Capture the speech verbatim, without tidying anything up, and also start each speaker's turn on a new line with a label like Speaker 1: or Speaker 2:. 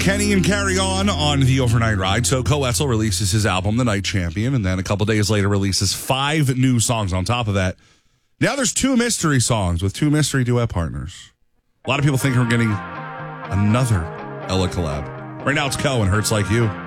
Speaker 1: Kenny and Carry On on the Overnight Ride. So Coetzel releases his album, The Night Champion, and then a couple days later releases five new songs on top of that. Now there's two mystery songs with two mystery duet partners. A lot of people think we're getting another Ella collab. Right now it's Co and Hurts Like You.